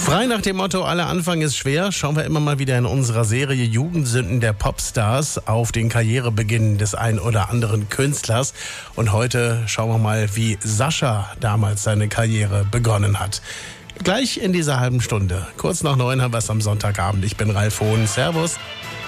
Frei nach dem Motto, aller Anfang ist schwer, schauen wir immer mal wieder in unserer Serie Jugendsünden der Popstars auf den Karrierebeginn des ein oder anderen Künstlers. Und heute schauen wir mal, wie Sascha damals seine Karriere begonnen hat. Gleich in dieser halben Stunde. Kurz nach 9 haben wir es am Sonntagabend. Ich bin Ralf Hohn. Servus.